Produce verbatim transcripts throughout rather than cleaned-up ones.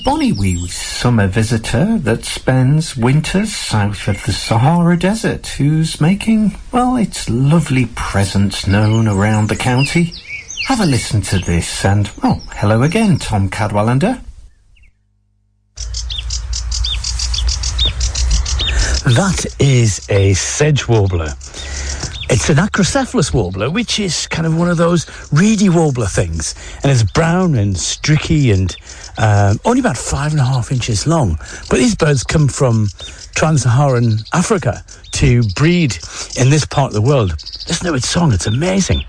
Bonny wee summer visitor that spends winters south of the Sahara Desert, who's making, well, its lovely presence known around the county. Have a listen to this and, well, hello again, Tom Cadwallander. That is a sedge warbler. It's an acrocephalus warbler, which is kind of one of those reedy warbler things. And it's brown and streaky and um, only about five and a half inches long. But these birds come from trans-Saharan Africa to breed in this part of the world. Listen to its song, it's amazing.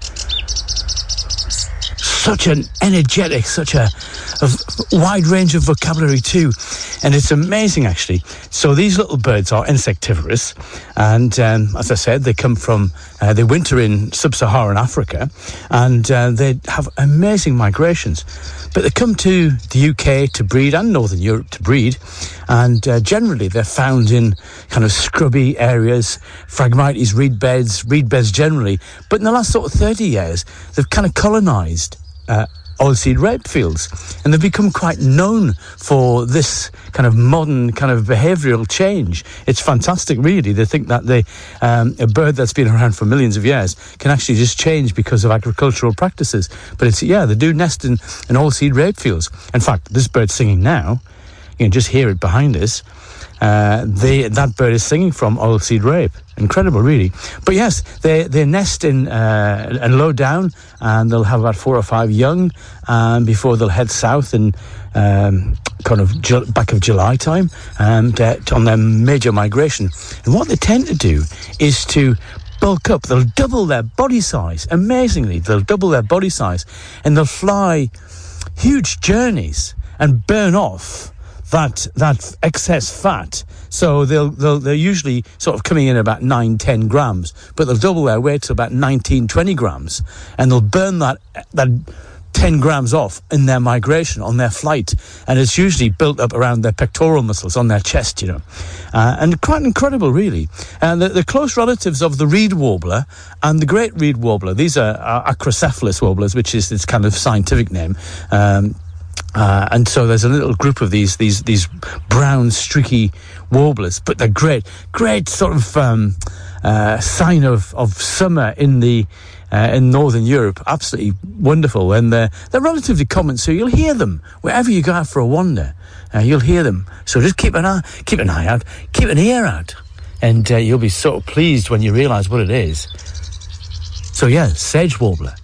Such an energetic, such a, a wide range of vocabulary too. And it's amazing, actually. So these little birds are insectivorous. And um, as I said, they come from, uh, they winter in sub-Saharan Africa. And uh, they have amazing migrations. But they come to the U K to breed and Northern Europe to breed. And uh, generally they're found in kind of scrubby areas, Phragmites, reed beds, reed beds generally. But in the last sort of thirty years, they've kind of colonised Uh, oilseed rape fields, and they've become quite known for this kind of modern kind of behavioural change. It's fantastic, really. They think that they, um, a bird that's been around for millions of years can actually just change because of agricultural practices. But it's, yeah, they do nest in, in oilseed rape fields. In fact, this bird's singing now. You can just hear it behind us. Uh, they, that bird is singing from oilseed rape. Incredible, really. But yes, they, they nest in uh, and low down, and they'll have about four or five young um, before they'll head south in um, kind of ju- back of July time um, to, to, on their major migration. And what they tend to do is to bulk up. They'll double their body size. Amazingly, they'll double their body size, and they'll fly huge journeys and burn off that that excess fat. So they'll, they'll they're usually sort of coming in about nine, ten grams, but they'll double their weight to about nineteen, twenty grams, and they'll burn that that ten grams off in their migration, on their flight, and it's usually built up around their pectoral muscles, on their chest, you know, uh, and quite incredible, really. And the, the close relatives of the reed warbler and the great reed warbler, these are, are acrocephalus warblers, which is its kind of scientific name. Um, Uh, and so there's a little group of these these these brown streaky warblers, but they're great, great sort of um, uh, sign of, of summer in the uh, in Northern Europe. Absolutely wonderful, and they're they're relatively common, so you'll hear them wherever you go out for a wander. Uh, you'll hear them, so just keep an eye keep an eye out, keep an ear out, and uh, you'll be sort of pleased when you realise what it is. So yeah, sedge warbler.